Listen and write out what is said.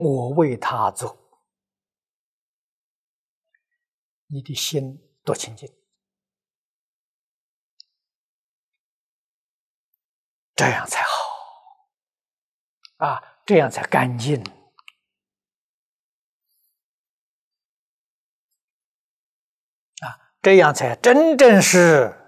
我为他做，你的心多清净，这样才好啊，这样才干净啊，这样才真正是